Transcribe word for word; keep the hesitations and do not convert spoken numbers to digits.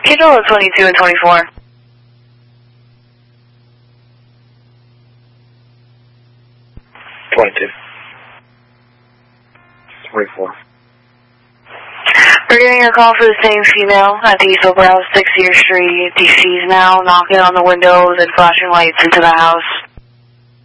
Control at twenty-two and twenty-four. twenty-two. twenty-four. We're getting a call for the same female at the East Oak House, sixtieth Street. She's now knocking on the windows and flashing lights into the house.